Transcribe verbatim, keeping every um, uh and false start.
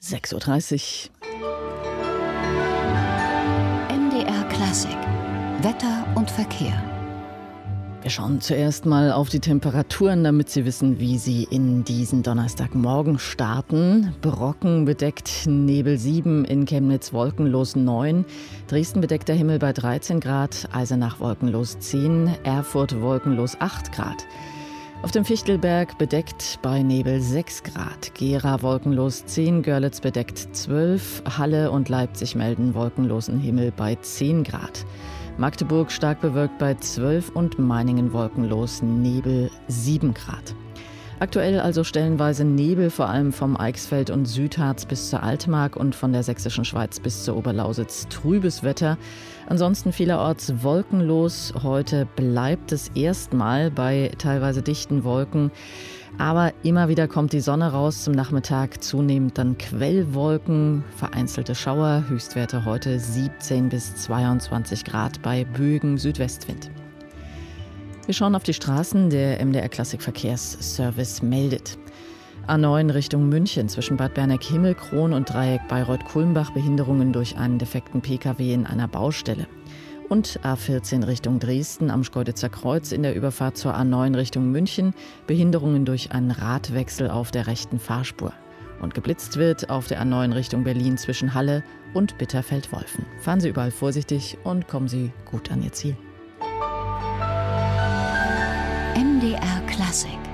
sechs Uhr dreißig. M D R Klassik. Wetter und Verkehr. Wir schauen zuerst mal auf die Temperaturen, damit Sie wissen, wie Sie in diesen Donnerstagmorgen starten. Brocken bedeckt, Nebel sieben, in Chemnitz wolkenlos neun, Dresden bedeckter Himmel bei dreizehn Grad, Eisenach wolkenlos zehn, Erfurt wolkenlos acht Grad. Auf dem Fichtelberg bedeckt bei Nebel sechs Grad, Gera wolkenlos zehn, Görlitz bedeckt zwölf, Halle und Leipzig melden wolkenlosen Himmel bei zehn Grad. Magdeburg stark bewölkt bei zwölf und Meiningen wolkenlos, Nebel sieben Grad. Aktuell also stellenweise Nebel, vor allem vom Eichsfeld und Südharz bis zur Altmark und von der Sächsischen Schweiz bis zur Oberlausitz trübes Wetter. Ansonsten vielerorts wolkenlos. Heute bleibt es erstmal bei teilweise dichten Wolken. Aber immer wieder kommt die Sonne raus, zum Nachmittag zunehmend dann Quellwolken, vereinzelte Schauer, Höchstwerte heute siebzehn bis zweiundzwanzig Grad bei Bögen Südwestwind. Wir schauen auf die Straßen, der M D R Klassik Verkehrsservice meldet. A neun Richtung München zwischen Bad Berneck-Himmelkron und Dreieck Bayreuth-Kulmbach Behinderungen durch einen defekten P K W in einer Baustelle. Und A vierzehn Richtung Dresden am Schkeuditzer Kreuz in der Überfahrt zur A neun Richtung München Behinderungen durch einen Radwechsel auf der rechten Fahrspur. Und geblitzt wird auf der A neun Richtung Berlin zwischen Halle und Bitterfeld-Wolfen. Fahren Sie überall vorsichtig und kommen Sie gut an Ihr Ziel. M D R Klassik.